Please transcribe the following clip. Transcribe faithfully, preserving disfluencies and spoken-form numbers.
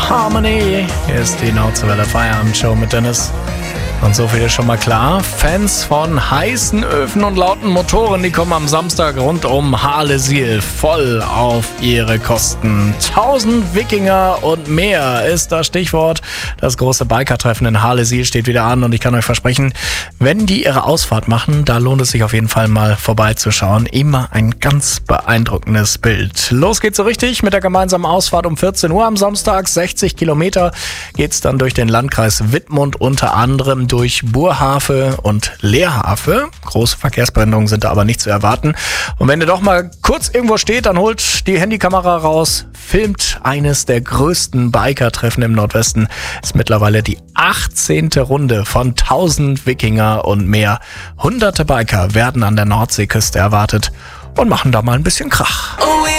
Harmony. Hier ist die Nauzwelle Feierabendshow mit Dennis. Und so viel ist schon mal klar. Fans von heißen Öfen und lauten Motoren, die kommen am Samstag rund um Harlesiel voll auf ihre Kosten. Tausend Wikinger und mehr ist das Stichwort. Das große Biker-Treffen in Harlesiel steht wieder an und ich kann euch versprechen, wenn die ihre Ausfahrt machen, da lohnt es sich auf jeden Fall mal vorbeizuschauen. Immer ein ganz beeindruckendes Bild. Los geht's so richtig mit der gemeinsamen Ausfahrt um vierzehn Uhr am Samstag. sechzig Kilometer geht's dann durch den Landkreis Wittmund, unter anderem durch Burhafe und Leerhafe. Große Verkehrsbehinderungen sind da aber nicht zu erwarten. Und wenn ihr doch mal kurz irgendwo steht, dann holt die Handykamera raus, filmt eines der größten Biker-Treffen im Nordwesten. Ist mittlerweile die achtzehnte Runde von tausend Wikinger und mehr. Hunderte Biker werden an der Nordseeküste erwartet und machen da mal ein bisschen Krach.